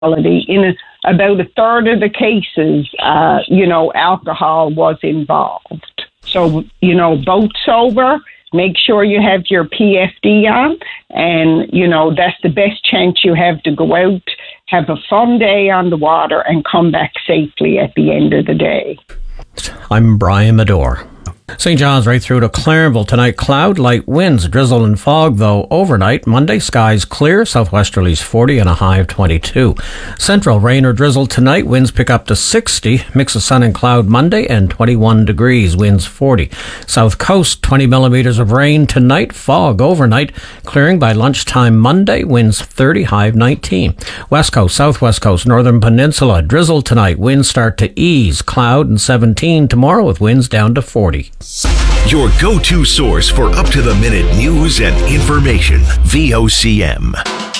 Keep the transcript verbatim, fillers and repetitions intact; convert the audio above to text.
quality. In a, about a third of the cases, uh, you know, alcohol was involved. So, you know, boat sober, make sure you have your P F D on, and, you know, that's the best chance you have to go out, have a fun day on the water, and come back safely at the end of the day. I'm Brian Medore. Saint John's right through to Clarenville tonight. Cloud, light winds, drizzle and fog, though overnight. Monday, skies clear, southwesterlies forty and a high of twenty-two. Central, rain or drizzle tonight. Winds pick up to sixty. Mix of sun and cloud Monday and twenty-one degrees. Winds forty. South coast, twenty millimeters of rain tonight. Fog overnight. Clearing by lunchtime Monday. Winds thirty, high of nineteen. West coast, southwest coast, northern peninsula. Drizzle tonight. Winds start to ease. Cloud and seventeen tomorrow with winds down to forty. Your go-to source for up-to-the-minute news and information. V O C M.